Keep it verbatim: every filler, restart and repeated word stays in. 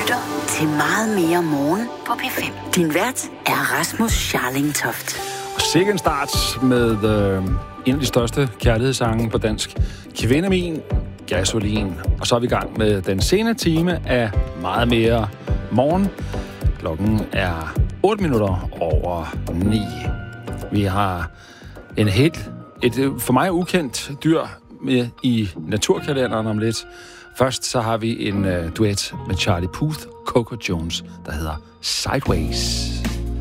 lytter til Meget Mere Morgen på P fem. Din vært er Rasmus Scharling-Toft. Sikke en start med øh, en af de største kærlighedssange på dansk. Kvinde min, gasolin. Og så er vi i gang med den sene time af Meget Mere Morgen. Klokken er otte minutter over ni. Vi har en helt, et for mig ukendt dyr med i naturkalenderen om lidt. Først så har vi en uh, duet med Charlie Puth, Coco Jones, der hedder Sideways.